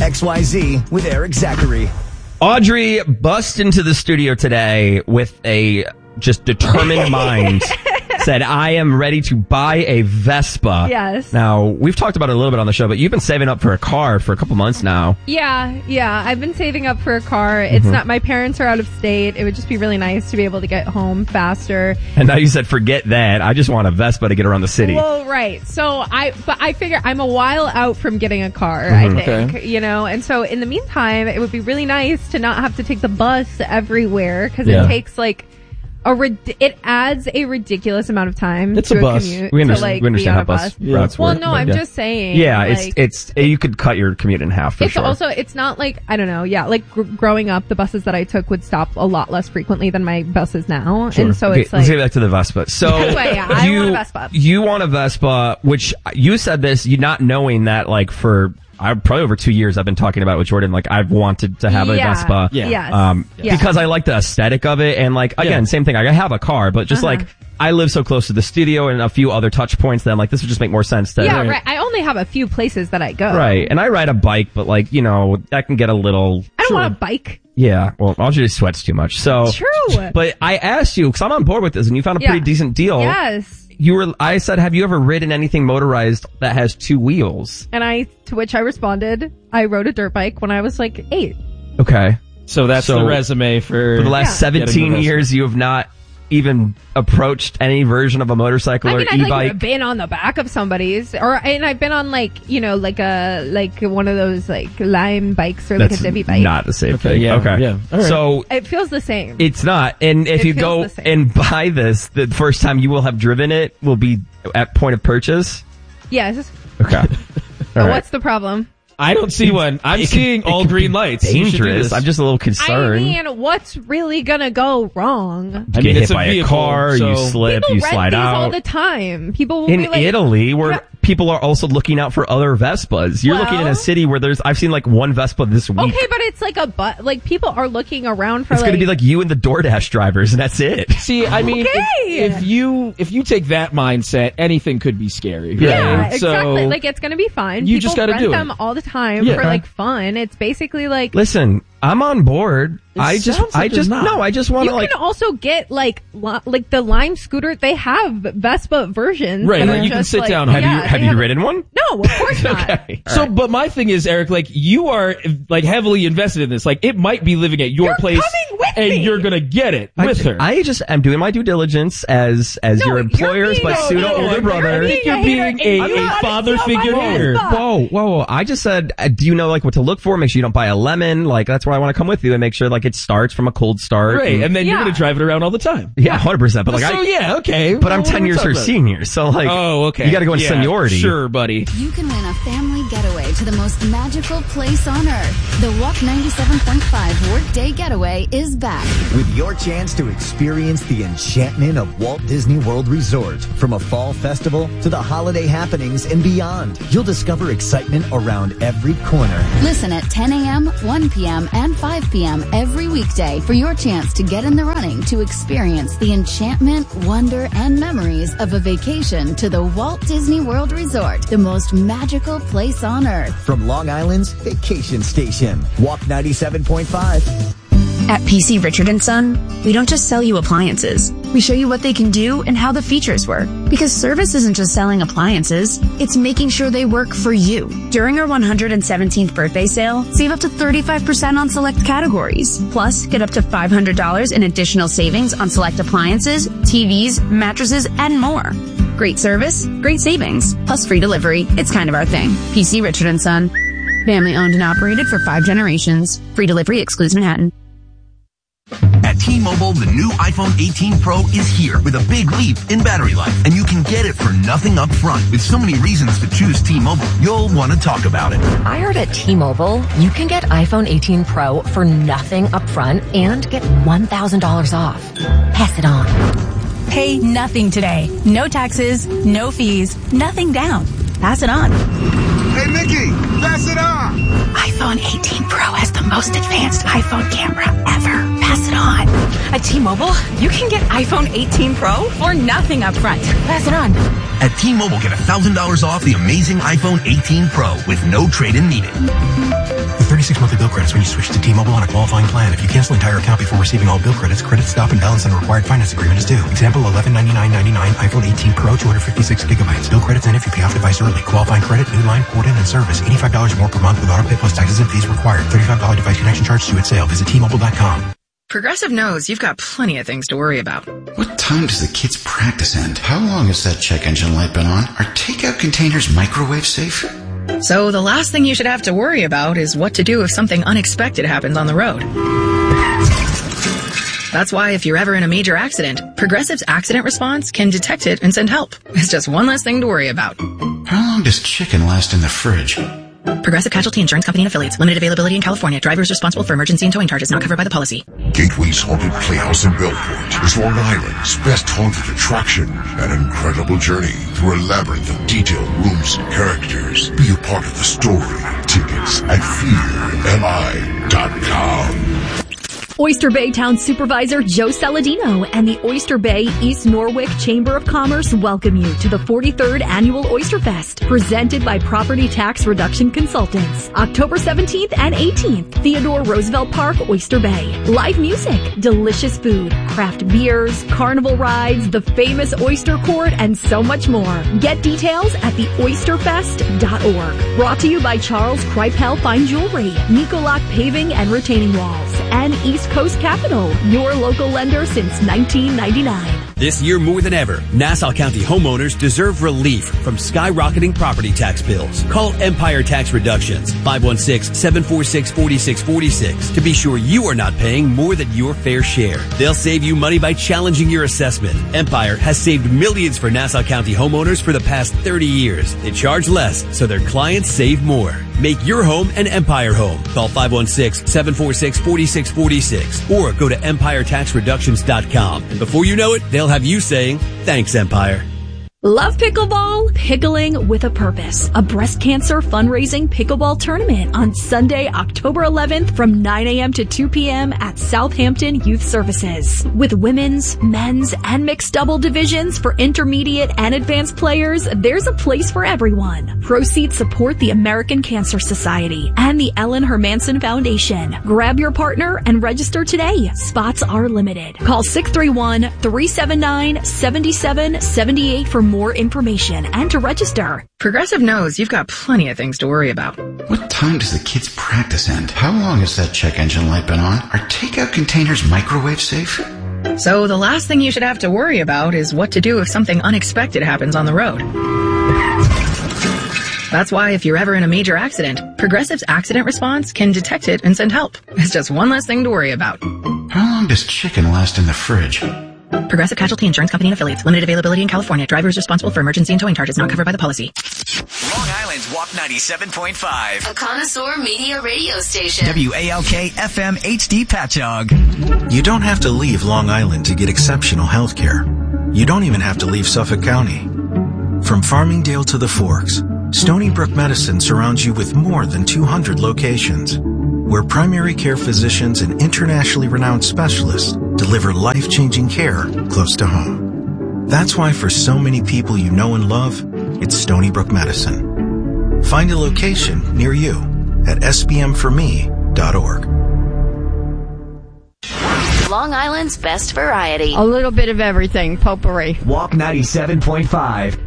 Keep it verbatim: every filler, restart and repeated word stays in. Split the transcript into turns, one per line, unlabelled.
X Y Z with Eric Zachary.
Audrey bust into the studio today with a just determined mind. Said, I am ready to buy a Vespa.
Yes.
Now, we've talked about it a little bit on the show, but you've been saving up for a car for a couple months now.
Yeah, yeah. I've been saving up for a car. It's
Mhm.
not, my parents are out of state. It would just be really nice to be able to get home faster.
And now you said, forget that. I just want a Vespa to get around the city.
Well, right. So I, but I figure I'm a while out from getting a car,
Mhm.
I think,
Okay.
you know, and so in the meantime, it would be really nice to not have to take the bus everywhere because
Yeah.
it takes like a, rid- it adds a ridiculous amount of time
It's
to
a bus.
commute
We
to
understand,
like
we understand
be
how
on a
bus
bus.
routes
Well,
work.
no,
but
I'm
yeah.
just saying.
Yeah,
like,
it's, it's, you could cut your commute in half for
it's
sure.
also, it's not like, I don't know, yeah, like gr- growing up, the buses that I took would stop a lot less frequently than my buses now.
Sure.
And so
Okay,
it's
let's
like,
get back to the Vespa. So
Anyway, yeah, I
you,
want a Vespa.
You want a Vespa, which you said this, you not knowing that like for I probably over two years I've been talking about it with Jordan. Like I've wanted to have a
Yeah.
Vespa,
Yeah. Yes.
um,
Yeah.
because I like the aesthetic of it, and like again,
Yeah.
same thing. I have a car, but just
Uh-huh.
like I live so close to the studio and a few other touch points that I'm like, this would just make more sense to.
yeah, right. I only have a few places that I go.
Right, and I ride a bike, but like you know, that can get a little.
I don't want a bike.
Yeah, well, Audrey sweats too much, so.
True.
But I asked you because I'm on board with this, and you found a
Yeah.
pretty decent deal.
Yes.
You were. I said, have you ever ridden anything motorized that has two wheels?
And I, to which I responded, I rode a dirt bike when I was like eight.
Okay,
so that's
So,
the resume for
for the last
Yeah. getting
seventeen
the Vespa.
years. You have not even approached any version of a motorcycle
I
or
mean, I've
e-bike.
like been on the back of somebody's, or and I've been on like you know like a like one of those like Lime bikes or like
That's
a divvy bike.
not the same
Okay,
thing.
yeah,
okay,
yeah. All right.
So
It feels the same.
it's not. And if
It
you
feels
go
the same.
and buy this, the first time you will have driven it will be at point of purchase.
Yes.
Okay. All
But
right.
what's the problem?
I don't see one. I'm
It
seeing
could- it
all
could
green
be
lights. You should do
Dangerous.
this.
I'm just a little
I
concerned.
mean, what's really gonna go wrong?
You
I
get
mean,
hit
it's a
by
vehicle,
a car, you
so-
slip,
People
you
rent
slide
these all
out.
the time. People will
In
be like,
Italy, where
Yeah.
people are also looking out for other Vespas. You're looking in
Well-
a city where there's, I've seen like one Vespa this week.
okay, but it's like a but. Like people are looking around for
It's
like.
going to be like you and the DoorDash drivers, and that's it.
See, I mean,
Okay.
if, if you if you take that mindset, anything could be scary.
Yeah,
right? So
exactly. Like it's gonna be fine.
you
People
just gotta
rent
do it.
them all the time
Yeah.
for like fun. It's basically like
Listen, I'm on board.
It
I just,
sounds
I
like
just,
you're not.
no, I just want
you
to like.
can also get like li- like the Lime scooter. They have Vespa versions.
Right,
that
like
are
you can
just,
sit
like-
down.
Have
yeah,
you, have
they
you ridden one?
No, of course not.
Okay.
So,
All right.
but my thing is, Eric, like you are like heavily invested in this. Like it might be living at your
You're
place,
coming with
and
me.
you're gonna get it
I,
with her.
I just am doing my due diligence as as
No,
your
you're
employer's
being
but
a-
pseudo
no,
older
you're
brother.
I think you're
being a
being
hater,
a,
and you
a
wanna
father
steal my
figure
Vespa.
here.
Whoa, whoa, whoa. I just said, uh, do you know like what to look for? Make sure you don't buy a lemon. Like that's where I want to come with you and make sure like it starts from a cold start.
Right, and then you're
Yeah.
gonna drive it around all the time.
yeah, one hundred percent. But like
so
I,
yeah, okay.
but I'm
Well, what
ten
are we
years her
talking about?
senior. So like,
Oh, okay.
you got to go in
Yeah,
seniority.
Sure, buddy.
You can win a family getaway to the most magical place on earth. The Walk ninety-seven point five Workday Getaway is back.
With your chance to experience the enchantment of Walt Disney World Resort. From a fall festival to the holiday happenings and beyond, you'll discover excitement around every corner.
Listen at ten a.m., one p.m., and five p.m. every weekday for your chance to get in the running to experience the enchantment, wonder, and memories of a vacation to the Walt Disney World Resort, the most magical place on earth.
From Long Island's vacation station, Walk ninety-seven point five.
At P C Richard and Son, we don't just sell you appliances. We show you what they can do and how the features work. Because service isn't just selling appliances, it's making sure they work for you. During our one hundred seventeenth birthday sale, save up to thirty-five percent on select categories. Plus, get up to five hundred dollars in additional savings on select appliances, T Vs, mattresses, and more. Great service, great savings, plus free delivery. It's kind of our thing. P C Richard and Son. Family owned and operated for five generations. Free delivery excludes Manhattan.
At T-Mobile, the new iPhone eighteen Pro is here with a big leap in battery life, and you can get it for nothing up front. With so many reasons to choose T-Mobile, you'll want to talk about it.
I heard at T-Mobile, you can get iPhone eighteen Pro for nothing up front and get one thousand dollars off. Pass it on.
Pay nothing today. No taxes, no fees, nothing down. Pass it on.
Hey, Mickey, pass it on.
iPhone eighteen Pro has the most advanced iPhone camera ever. Pass it on.
At T-Mobile, you can get iPhone eighteen Pro for nothing up front. Pass it on.
At T-Mobile, get one thousand dollars off the amazing iPhone eighteen Pro with no trade-in needed.
thirty-six monthly bill credits when you switch to T-Mobile on a qualifying plan. If you cancel entire account before receiving all bill credits, credits stop and balance on the required finance agreement is due. Example, eleven ninety-nine ninety-nine iPhone eighteen Pro, two hundred fifty-six gigabytes. Bill credits end if you pay off device early. Qualifying credit, new line, port in, and service. eighty-five dollars more per month with auto pay plus taxes and fees required. thirty-five dollars device connection charge due at sale. Visit T Mobile dot com.
Progressive knows you've got plenty of things to worry about.
What time does the kids' practice end? How long has that check engine light been on? Are takeout containers microwave safe?
So the last thing you should have to worry about is what to do if something unexpected happens on the road. That's why if you're ever in a major accident, Progressive's accident response can detect it and send help. It's just one less thing to worry about.
How long does chicken last in the fridge?
Progressive Casualty Insurance Company and Affiliates. Limited availability in California. Driver is responsible for emergency and towing charges not covered by the policy.
Gateway's Haunted Playhouse in Bellport is Long Island's best haunted attraction. An incredible journey through a labyrinth of detailed rooms and characters. Be a part of the story. Tickets at fear m i dot com.
Oyster Bay Town Supervisor Joe Saladino and the Oyster Bay East Norwich Chamber of Commerce welcome you to the forty-third Annual Oyster Fest, presented by Property Tax Reduction Consultants. October seventeenth and eighteenth, Theodore Roosevelt Park, Oyster Bay. Live music, delicious food, craft beers, carnival rides, the famous Oyster Court, and so much more. Get details at the oyster fest dot org. Brought to you by Charles Kripel Fine Jewelry, Nicolak Paving and Retaining Walls, and East Coast Capital, your local lender since nineteen ninety-nine.
This year more than ever, Nassau County homeowners deserve relief from skyrocketing property tax bills. Call Empire Tax Reductions, five one six, seven four six, four six four six, to be sure you are not paying more than your fair share. They'll save you money by challenging your assessment. Empire has saved millions for Nassau County homeowners for the past thirty years. They charge less, so their clients save more. Make your home an Empire home. Call five one six, seven four six, four six four six or go to empire tax reductions dot com. And before you know it, they'll have you saying, thanks, Empire.
Love pickleball? Pickling with a purpose. A breast cancer fundraising pickleball tournament on Sunday, October eleventh from nine a.m. to two p.m. at Southampton Youth Services. With women's, men's, and mixed double divisions for intermediate and advanced players, there's a place for everyone. Proceeds support the American Cancer Society and the Ellen Hermansen Foundation. Grab your partner and register today. Spots are limited. Call six three one, three seven nine, seven seven seven eight for more information and to register.
Progressive knows you've got plenty of things to worry about.
What time does the kids' practice end? How long has that check engine light been on? Are takeout containers microwave safe?
So the last thing you should have to worry about is what to do if something unexpected happens on the road. That's why if you're ever in a major accident, Progressive's accident response can detect it and send help. It's just one less thing to worry about.
How long does chicken last in the fridge?
Progressive Casualty Insurance Company and Affiliates. Limited availability in California. Driver is responsible for emergency and towing charges not covered by the policy.
Long Island's W A P ninety-seven point five.
A connoisseur media radio station.
W A L K F M H D Patchogue.
You don't have to leave Long Island to get exceptional health care. You don't even have to leave Suffolk County. From Farmingdale to the Forks, Stony Brook Medicine surrounds you with more than two hundred locations, where primary care physicians and internationally renowned specialists deliver life-changing care close to home. That's why for so many people you know and love, it's Stony Brook Medicine. Find a location near you at s b m for me dot org.
Long Island's best variety.
A little bit of everything, potpourri.
W A P ninety-seven point five.